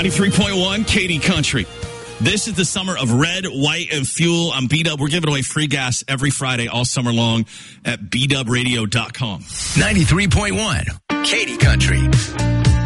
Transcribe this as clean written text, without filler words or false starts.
93.1 Katy Country. This is the summer of red, white, and fuel. I'm B-Dub. We're giving away free gas every Friday all summer long at bdubradio.com. 93.1 Katy Country.